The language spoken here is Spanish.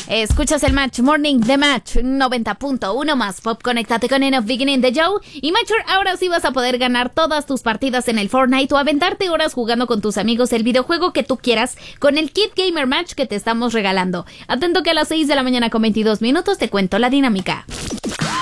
Escuchas el Match Morning de Match 90.1 más Pop. Conéctate con Enough Beginning de Joe. Y Matcher, ahora sí vas a poder ganar todas tus partidas en el Fortnite o aventarte horas jugando con tus amigos el videojuego que tú quieras con el Kit Gamer Match que te estamos regalando. Atento que a las 6 de la mañana con 22 minutos te cuento la dinámica.